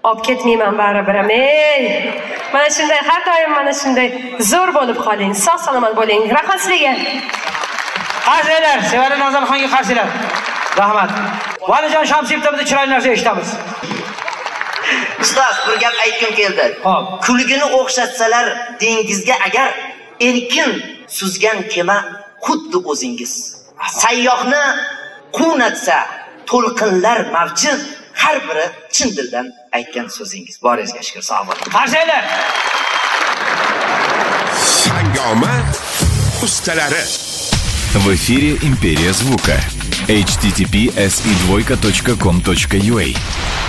olib ketmayman baribir. Mana shunday har doim mana shunday zo'r bo'lib qoling. Sog' salomat bo'ling. Rahmat sizlarga. Qarshilar, Sevara Nazarxonga qarshilar. Rahmat. Valijon Shamsiyevdan biz chiroyli narsa eshitamiz. Ustoz, bir gap aytgim keldi. Xo'p. Kulgini o'xshatsalar dengizga agar erkin suzgan kema xuddi o'zingiz. Sayyohni quvnatsa to'lqinlar mavjud, har biri chin dildan aytgan so'zingiz. Boringizga shukr, sog' bo'ling. Qarshilar. Hangoma ustalari. В эфире Империя звука. https://com.ua